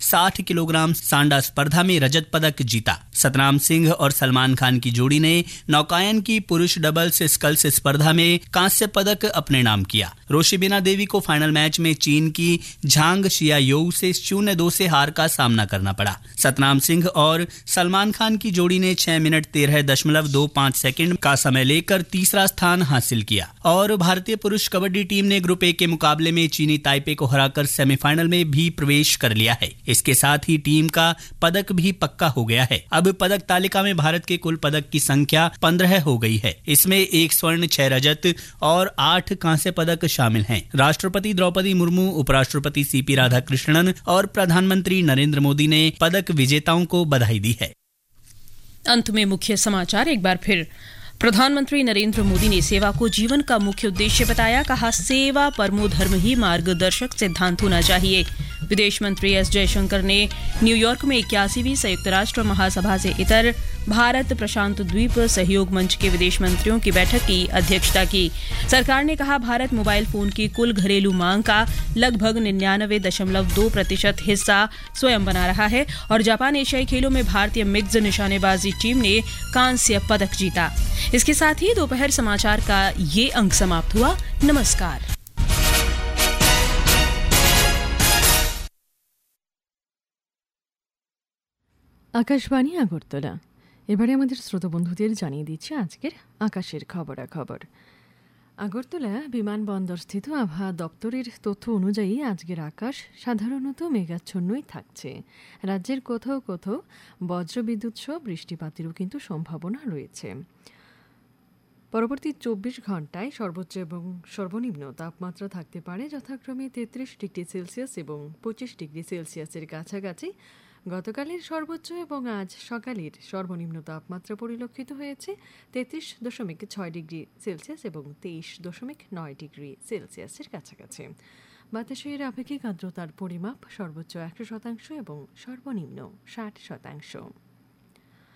60 kilogram सांडा स्पर्धा में रजत पदक जीता। सतनाम सिंह और सलमान खान की जोड़ी ने नौकायन की पुरुष डबल्स स्कल्स स्पर्धा में कांस्य पदक अपने नाम किया। रोशिबिना देवी को फाइनल मैच में चीन की झांग शियायोउ से 0-2 से हार का सामना करना पड़ा। सतनाम सिंह और सलमान खान की जोड़ी ने 6 मिनट 13.25 सेकंड का समय लेकर तीसरा स्थान हासिल किया और भारतीय पुरुष कबड्डी टीम ने ग्रुप ए के मुकाबले में चीनी ताइपे को हराकर सेमीफाइनल में भी प्रवेश कर लिया है। इसके साथ ही टीम का पदक भी पक्का हो गया है। अब पदक तालिका में भारत के कुल पदक की संख्या 15 हो गई है। इसमें 1 स्वर्ण, 6 रजत और 8 कांस्य पदक शामिल हैं। राष्ट्रपति द्रौपदी मुर्मू, उपराष्ट्रपति सीपी राधाकृष्णन और प्रधानमंत्री नरेंद्र मोदी ने पदक विजेताओं को बधाई दी है। अंत में मुख्य समाचार एक बार फिर। प्रधानमंत्री नरेंद्र मोदी ने सेवा को जीवन का मुख्य उद्देश्य बताया। कहा, सेवा परमो धर्म ही मार्गदर्शक सिद्धांत होना चाहिए। विदेश मंत्री एस जयशंकर ने न्यूयॉर्क में 81वीं संयुक्त राष्ट्र महासभा से इतर भारत प्रशांत द्वीप सहयोग मंच के विदेश मंत्रियों की बैठक की अध्यक्षता की। सरकार ने कहा, भारत मोबाइल फोन की कुल घरेलू मांग का लगभग 99.2% हिस्सा स्वयं बना रहा है और जापान एशियाई खेलों में भारतीय मिक्स्ड निशानेबाजी टीम ने कांस्य पदक जीता। इसके साथ ही दोपहर समाचार का ये अंक समाप्त हुआ। नमस्कार। আকাশবাণী আগরতলা। এবারে আমাদের শ্রোতা বন্ধুদের জানিয়ে দিচ্ছি আজকের আকাশের খবরাখবর। আগরতলা বিমানবন্দরস্থিত আবহাওয়া দপ্তরের তথ্য অনুযায়ী আজকের আকাশ সাধারণত মেঘাচ্ছন্নই থাকছে। রাজ্যের কোথাও কোথাও বজ্রবিদ্যুৎ সহ বৃষ্টিপাতেরও কিন্তু সম্ভাবনা রয়েছে। পরবর্তী 24 ঘন্টায় সর্বোচ্চ এবং সর্বনিম্ন তাপমাত্রা থাকতে পারে যথাক্রমে 33 ডিগ্রি সেলসিয়াস এবং 25 ডিগ্রি সেলসিয়াসের কাছাকাছি। গতকালের সর্বোচ্চ এবং আজ সকালের সর্বনিম্ন তাপমাত্রা পরিলক্ষিত হয়েছে 33.6 ডিগ্রি সেলসিয়াস এবং 23.9 ডিগ্রি সেলসিয়াসের কাছাকাছি। বাতাসের আপেক্ষিক আর্দ্রতার পরিমাপ সর্বোচ্চ 100% এবং সর্বনিম্ন 60%।